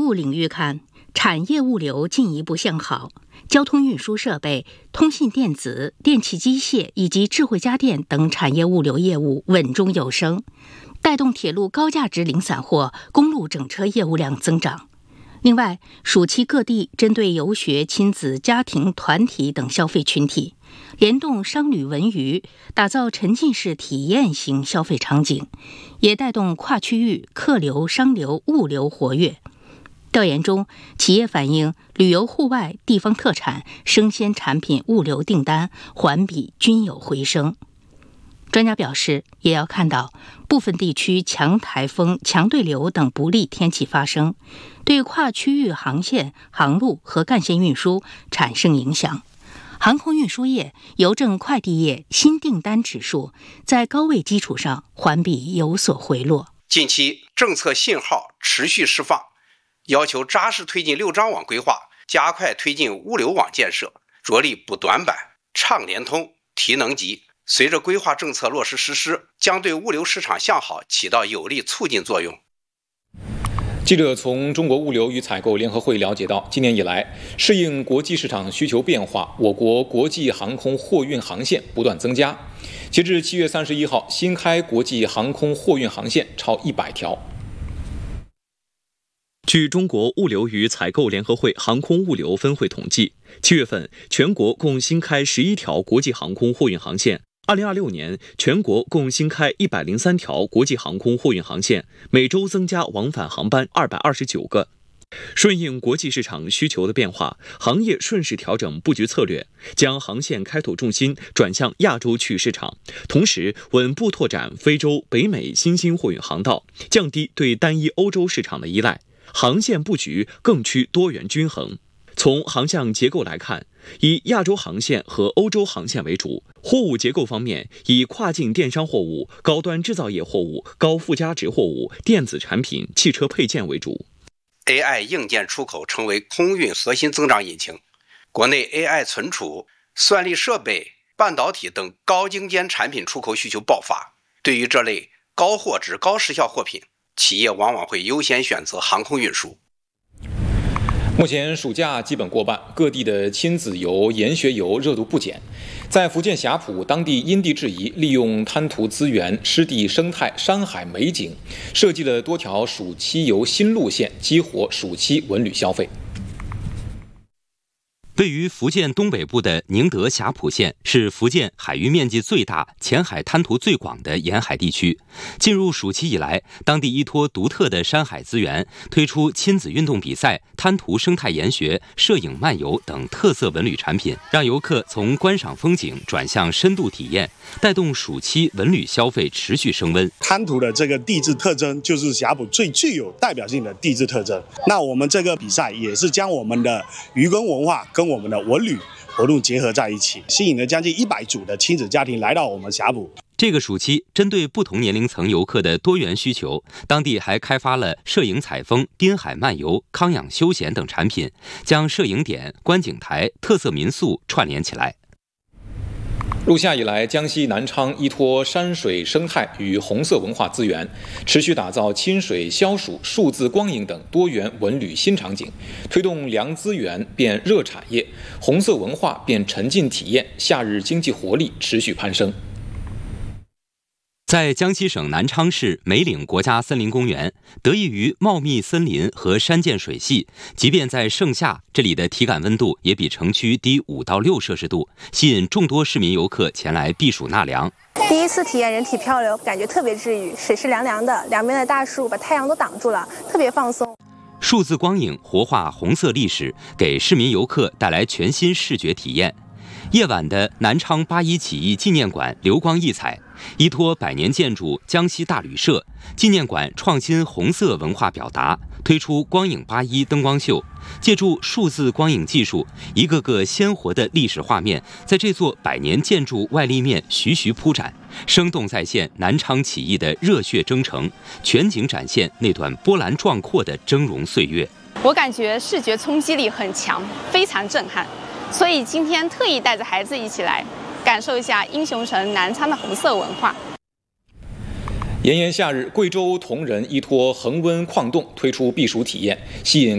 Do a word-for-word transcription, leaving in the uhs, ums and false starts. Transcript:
务领域看，产业物流进一步向好，交通运输设备、通信电子、电气机械以及智慧家电等产业物流业务稳中有升，带动铁路高价值零散货、公路整车业务量增长。另外，暑期各地针对游学、亲子、家庭、团体等消费群体，联动商旅文娱，打造沉浸式体验型消费场景，也带动跨区域客流、商流、物流活跃。调研中，企业反映旅游户外、地方特产、生鲜产品物流订单环比均有回升。专家表示，也要看到部分地区强台风、强对流等不利天气发生，对跨区域航线、航路和干线运输产生影响。航空运输业、邮政快递业新订单指数在高位基础上环比有所回落。 近期政策信号持续释放，要求扎实推进六张网规划，加快推进物流网建设，着力补短板、畅联通、提能级。随着规划政策落实实施，将对物流市场向好起到有力促进作用。 记者从中国物流与采购联合会了解到，今年以来，适应国际市场需求变化，我国国际航空货运航线不断增加。截至七月三十一号，新开国际航空货运航线超一百条。 据中国物流与采购联合会航空物流分会统计，七月份全国共新开十一条国际航空货运航线。二零二六年，全国共新开一百零三条国际航空货运航线，每周增加往返航班二百二十九个。顺应国际市场需求的变化，行业顺势调整布局策略，将航线开拓重心转向亚洲区域市场，同时稳步拓展非洲、北美新兴货运航道，降低对单一欧洲市场的依赖，航线布局更趋多元均衡。从航向结构来看，以亚洲航线和欧洲航线为主，货物结构方面以跨境电商货物、高端制造业货物、高附加值货物、电子产品、汽车配件为主。 A I 硬件出口成为空运核心增长引擎，国内 A I 存储、算力设备、半导体等高精尖产品出口需求爆发。对于这类高货值、高时效货品，企业往往会优先选择航空运输。 目前暑假基本过半，各地的亲子游、研学游热度不减。在福建霞浦，当地因地制宜，利用滩涂资源、湿地生态、山海美景，设计了多条暑期游新路线，激活暑期文旅消费。 位于福建东北部的宁德霞浦县是福建海域面积最大、浅海滩涂最广的沿海地区。进入暑期以来，当地依托独特的山海资源，推出亲子运动比赛、滩涂生态研学、摄影漫游等特色文旅产品，让游客从观赏风景转向深度体验，带动暑期文旅消费持续升温。 滩涂的这个地质特征就是霞浦最具有代表性的地质特征。那我们这个比赛也是将我们的渔耕文化跟我们的文旅活动结合在一起，吸引了将近一百组的亲子家庭来到我们霞浦。 这个暑期，针对不同年龄层游客的多元需求，当地还开发了摄影采风、滨海漫游、康养休闲等产品，将摄影点、观景台、特色民宿串联起来。 入夏以来，江西南昌依托山水生态与红色文化资源，持续打造清水消暑、数字光影等多元文旅新场景，推动凉资源变热产业，红色文化变沉浸体验，夏日经济活力持续攀升。 在江西省南昌市梅岭国家森林公园，得益于茂密森林和山涧水系，即便在盛夏，这里的体感温度也比城区低五到六摄氏度，吸引众多市民游客前来避暑纳凉。 第一次体验人体漂流，感觉特别治愈，水是凉凉的，两边的大树把太阳都挡住了，特别放松。 数字光影活化红色历史，给市民游客带来全新视觉体验。夜晚的南昌八一起义纪念馆流光溢彩，依托百年建筑江西大旅社，纪念馆创新红色文化表达，推出光影八一灯光秀，借助数字光影技术，一个个鲜活的历史画面在这座百年建筑外立面徐徐铺展，生动再现南昌起义的热血征程，全景展现那段波澜壮阔的峥嵘岁月。 我感觉视觉冲击力很强，非常震撼。所以今天特意带着孩子一起来感受一下英雄城南昌的红色文化。 炎炎夏日，贵州铜仁依托恒温矿洞推出避暑体验，吸引